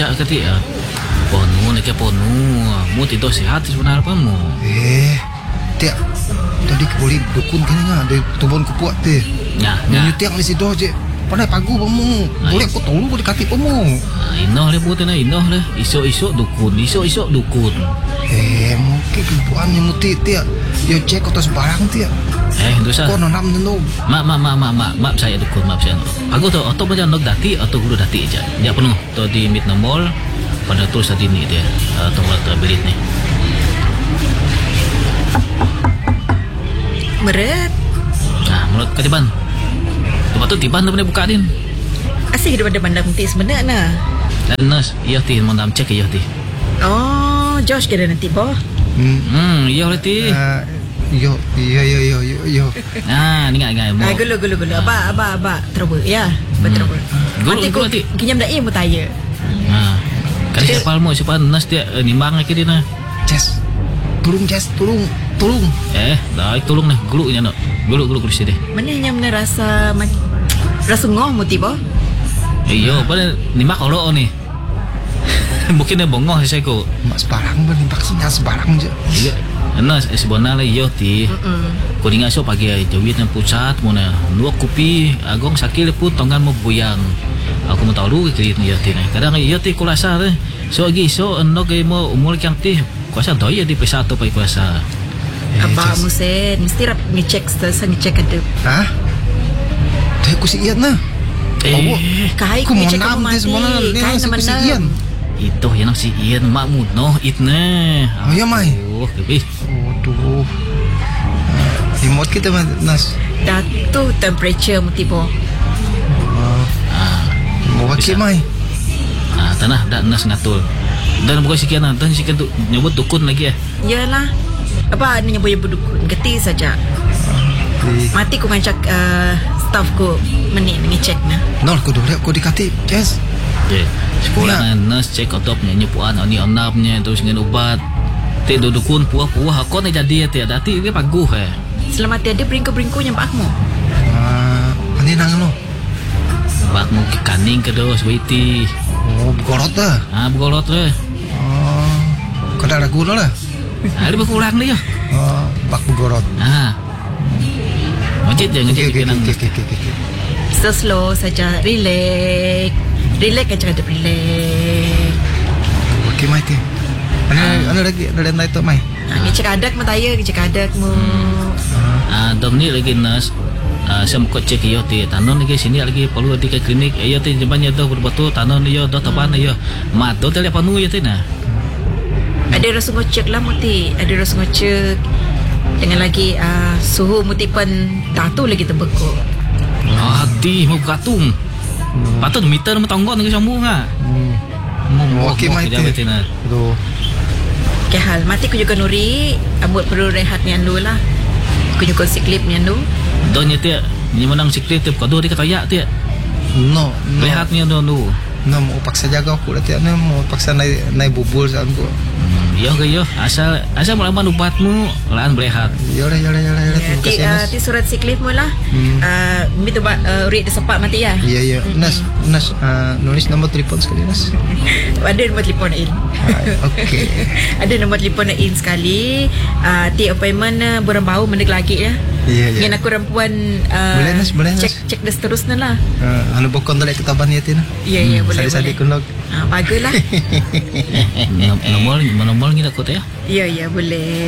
tak kati ponu nak ke ponu. Mu tidur sihat sebenarnya apa mu? Tiap tadi boleh dukun kan ngah dari tubon kupuat teh. Ya. Nyutiak di situ je. Pandai pagu pamu. Boleh aku tahu boleh kati pamu. Inoh le buat na inoh le. Isok dukun. Mungkin kupuan yang muti tiap. Yo cek atas barang tiap. Itu sah. Kau nanam tu. Maaf saya dukun, maaf saya. Aku tu atau macam nok dati atau guru dati aja. Ya penuh. Tu di mid mall pada tu saat ini dia. Tunggu terbelit ni. Meret. Menurut katiban. Tempat tu tiban tu boleh buka din. Asyik daripada bandar nanti sebenarnya nah. Dan nas, iya ti mau nam cek iya ti. Oh, Josh kira nanti boh. Iya ti. Yo. Ni ngai. Gulu. Abah. Trouble ya. Betul. Gulu ti. Kinyam dah mu tanya. Kali siapa mu siapa nas dia nimbang lagi dia na. Jess. Tolong. Dah tolong nih gulu nya no. Gulu sini. Mana yang rasa ngoh mu tiba? Iyo, pada nimbak kalau ni. Mungkin dia bongong saya ko. Mak sebarang beli vaksinnya sebarang je. Iya. Nas sebenarnya iyo ti. Ko dinga so pagi jawit ng pusat mo na. Nuak kopi agong sakil pun tongan mo buyang. Aku mau tahu lu kirit iyo ti na. Kadang iyo ti kulasa re. So agi so enog mo umur kyang ti. Kuasa doy di pesato pa kuasa. Abah musen mesti rap ngecek ada. Hah? Teh ku si Ian na. Kahit ku ngecek mo mati. Kahit naman si Ian. Itu yang si Ian makmud no itne. Oh ya mai. Kebi. Aduh. Remote kita nas. Datu temperature mu tiba. Mau wakil mai. Tanah dah nas ngatul. Dan bukan sekian dan sekian tu nyebut dukun lagi ya. Yalah. Apa ni nyebut dukun? Geti saja. Mati ku ngancak staff ku mengecek na. Nol ku dah ku dikati. Yes. Sekolah nurse cek otopnya nyepuan ni onapnya terus dengan obat. Te dukun puah aku ni jadi ya dati dia paguh Selamat tiada bringko-bringko yang pakmu. Ani nang lo. Pakmu ke kaning ke dos witi. Oh, begorot dah. Begorot le. Kada ragu lah. Ada berkurang dia. Bak begorot. Ngejit je kenang. Slow saja, relax aja ada relax. Okey mai ti. Ana lagi ada naik tu mai. Ngecek adak mataya, ngecek adak mu. Dom ni lagi nas. Saya mau cek iyo ti tanon lagi sini lagi perlu di klinik iyo ti jembannya tu betul tanon iyo do taban iyo. Mat do tele panu iyo ti na. Ada rasa ngecek lah muti, ada rasa ngecek dengan lagi suhu mutipan tatu lagi terbekuk. Hati mau katung. Patut meter metonggon ke sambung Okey mai ti. Aduh. Ke hal mati ku juga nuri, ambut perlu rehat ni andu lah. Ku juga siklip ni andu. Donya ti ni menang siklip ti kado di katayak ti. No. Rehat ni andu. Mau paksa jaga aku lah tiap mau paksa naik bubul saat aku. Yo asal melawan ubatmu laan berehat. Yo. Terima kasih. Ti surat siklip mu lah. Minta urit sepak mati ya. Iya. Nas nulis nombor telefon sekali Nas. Ada nombor telefon in. Okey. Ada nombor telefon in sekali. Ti appointment borang bau mendek lagi ya. Iya. Yang aku perempuan boleh Nas. Cek dah seterusnya lah. Anu bokon tolak ketaban ya Tina. Iya boleh. Sadi kunlog. Baguslah. Nomor ni nak kau ya? Ya boleh.